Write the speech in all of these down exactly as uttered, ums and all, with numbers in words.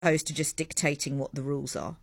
opposed to just dictating what the rules are?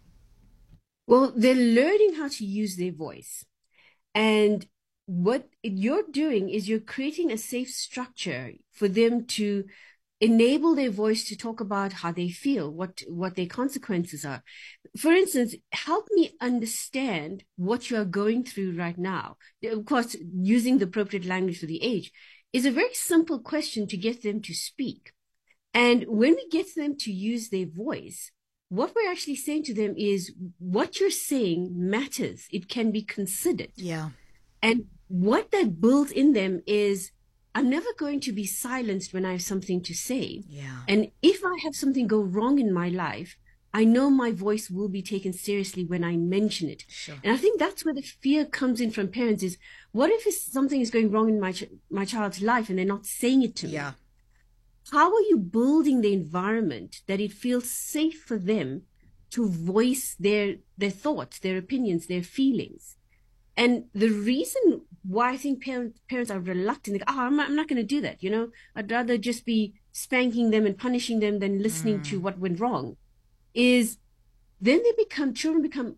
Well, they're learning how to use their voice. And what you're doing is you're creating a safe structure for them to enable their voice to talk about how they feel, what what their consequences are. For instance, help me understand what you are going through right now. Of course, using the appropriate language for the age is a very simple question to get them to speak. And when we get them to use their voice, what we're actually saying to them is what you're saying matters. It can be considered. Yeah. And what that builds in them is I'm never going to be silenced when I have something to say. Yeah. And if I have something go wrong in my life, I know my voice will be taken seriously when I mention it. Sure. And I think that's where the fear comes in from parents is, what if something is going wrong in my ch- my child's life and they're not saying it to me? Yeah. How are you building the environment that it feels safe for them to voice their their thoughts, their opinions, their feelings? And the reason why I think parents parents are reluctant, like, oh, I'm not, I'm not going to do that. You know, I'd rather just be spanking them and punishing them than listening Mm. to what went wrong, is then they become, children become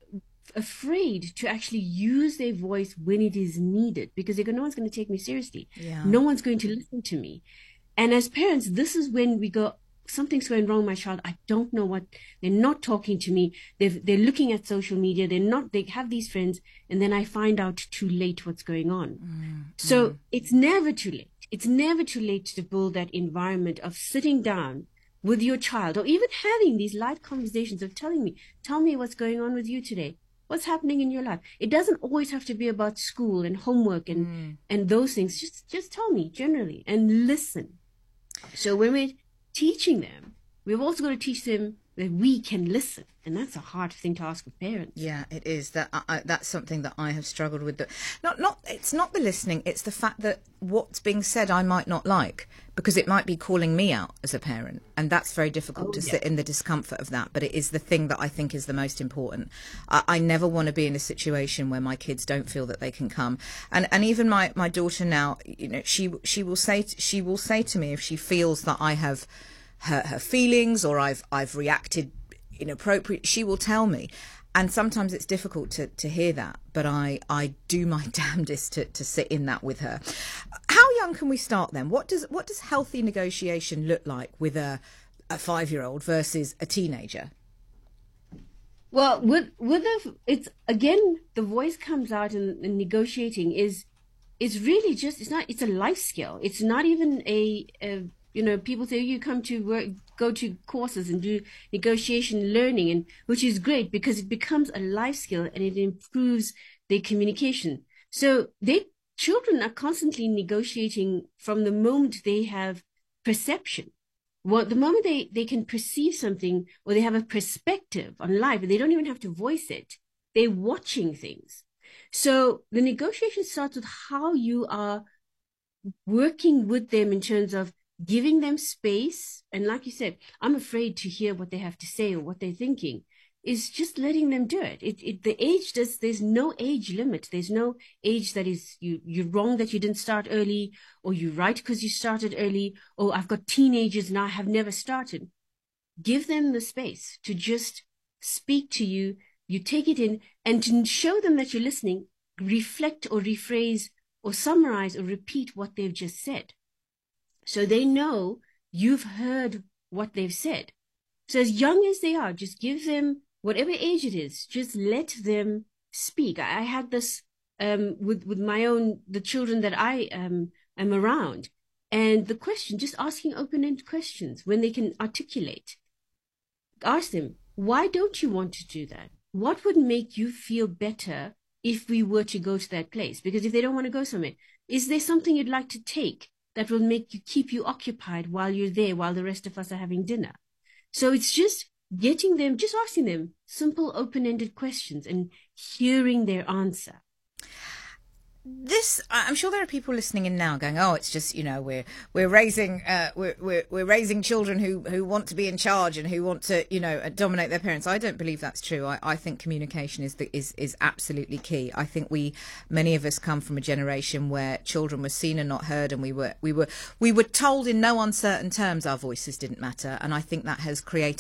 afraid to actually use their voice when it is needed because they go, no one's going to take me seriously. Yeah. No one's going to listen to me. And as parents, this is when we go, something's going wrong with my child. I don't know what, they're not talking to me. They've, they're looking at social media. They're not, they have these friends. And then I find out too late what's going on. Mm. So Mm. it's never too late. It's never too late to build that environment of sitting down with your child or even having these light conversations of telling me, tell me what's going on with you today. What's happening in your life? It doesn't always have to be about school and homework and, Mm. and those things. Just, just tell me generally and listen. So when we're teaching them, we've also got to teach them that we can listen. And that's a hard thing to ask of parents. Yeah, it is. That I, I, that's something that I have struggled with. That not not it's not the listening. It's the fact that what's being said I might not like because it might be calling me out as a parent, and that's very difficult Oh, to yeah. sit in the discomfort of that. But it is the thing that I think is the most important. I, I never want to be in a situation where my kids don't feel that they can come. And and even my, my daughter now, you know, she she will say she will say to me if she feels that I have her her feelings or I've I've reacted inappropriate, she will tell me. And sometimes it's difficult to, to hear that, but I, I do my damnedest to, to sit in that with her. How young can we start then? What does what does healthy negotiation look like with a a five-year-old versus a teenager? Well, with with the it's again the voice comes out in, in negotiating is it's really just it's not it's a life skill. It's not even a, a you know people say you come to work go to courses and do negotiation learning and which is great because it becomes a life skill and it improves their communication. So they children are constantly negotiating from the moment they have perception. Well, the moment they, they can perceive something or they have a perspective on life, they don't even have to voice it. They're watching things. So the negotiation starts with how you are working with them in terms of giving them space. And like you said, I'm afraid to hear what they have to say or what they're thinking. Is just letting them do it. It, it. The age does, there's no age limit. There's no age that is, you, you're wrong that you didn't start early, or you're right because you started early, or I've got teenagers and I have never started. Give them the space to just speak to you. You take it in and to show them that you're listening, reflect or rephrase or summarize or repeat what they've just said. So they know you've heard what they've said. So as young as they are, just give them whatever age it is, just let them speak. I, I had this um, with, with my own, the children that I um, am around. And the question, just asking open-ended questions when they can articulate. Ask them, why don't you want to do that? What would make you feel better if we were to go to that place? Because if they don't want to go somewhere, is there something you'd like to take that will make you keep you occupied while you're there, while the rest of us are having dinner? So it's just getting them, just asking them simple, open-ended questions and hearing their answer. This, I'm sure there are people listening in now going, "Oh, it's just, you know, we're we're raising uh, we're, we're we're raising children who, who want to be in charge and who want to, you know, dominate their parents." I don't believe that's true. I, I think communication is the, is is absolutely key. I think we many of us come from a generation where children were seen and not heard, and we were we were we were told in no uncertain terms our voices didn't matter, and I think that has created